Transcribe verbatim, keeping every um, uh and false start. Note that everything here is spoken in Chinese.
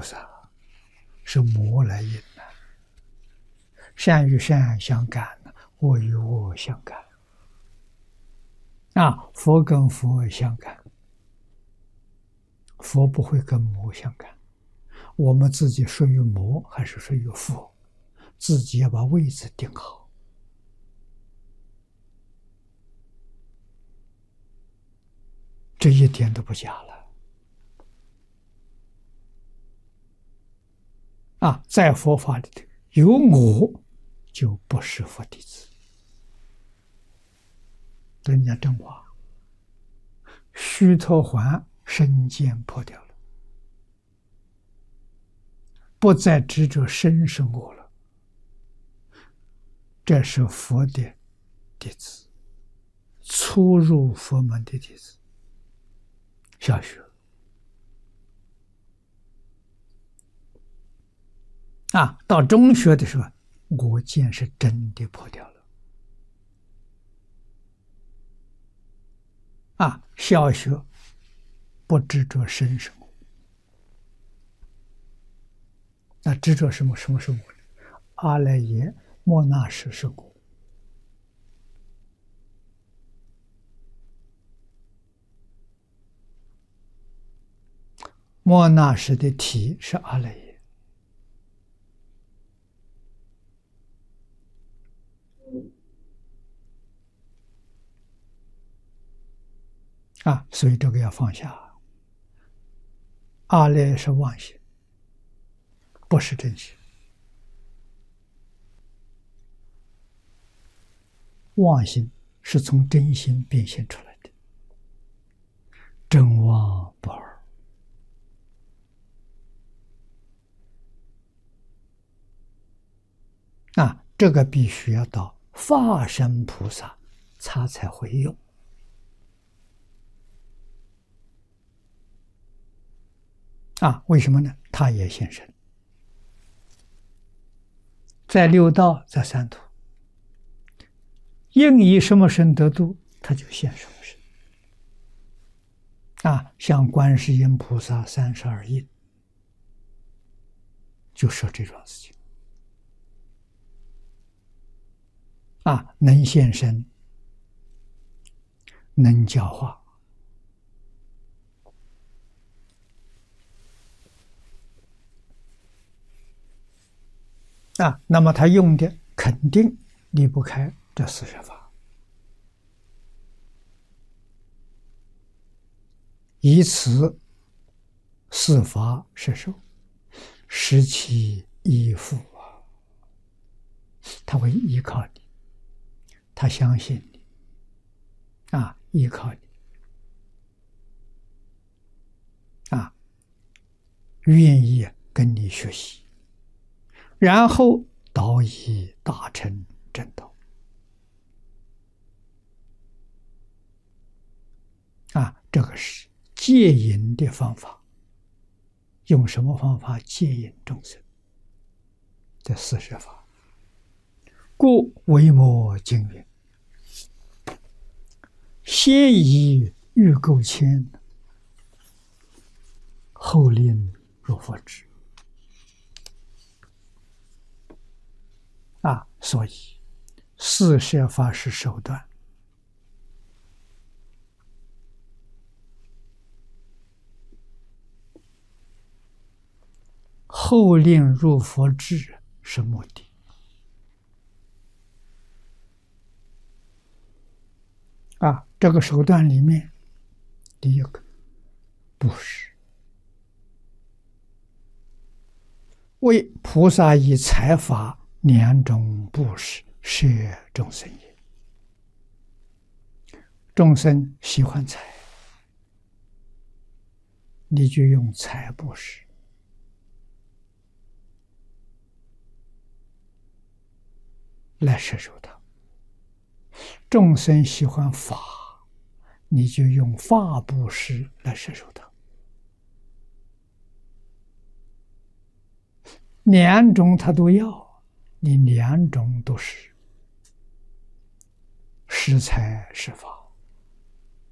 萨是魔来引的，善与善相干，恶与恶相干。啊，佛跟佛相干，佛不会跟魔相干。我们自己属于魔还是属于佛，自己要把位置定好。这一点都不假了。啊，在佛法里头，有我就不是佛弟子。跟人家正话，须陀洹身见破掉了，不再执着身是我了。这是佛的弟子，初入佛门的弟子，小学啊，到中学的时候，我见是真的破掉了。啊，小学不执着身是我，那执着什么？什么是我呢？阿赖耶莫那识是我，莫那识的体是阿赖耶。啊，所以这个要放下。阿赖是妄心，不是真心。妄心是从真心变现出来的，真妄不二。啊，这个必须要到法身菩萨，他才会用。啊，为什么呢？他也现身，在六道，在三途，应以什么身得度，他就现什么身。啊，像观世音菩萨三十二应，就说这桩事情。啊，能现身，能教化。啊，那么他用的肯定离不开这四摄法，以此四法摄受，使其依附啊，他会依靠你，他相信你，啊，依靠你，啊，愿意跟你学习。然后导以大乘正道。啊，这个是戒引的方法。用什么方法戒引众生？这四摄法。故维摩经云：先以欲垢牵，后令入佛智。啊，所以四摄法是手段，后令入佛智是目的。啊，这个手段里面，第一个布施，为菩萨以财法两种布施摄众生也。众生喜欢财，你就用财布施；来摄受它。众生喜欢法，你就用法布施来摄受它。两种他都要，你两种都是施财施法。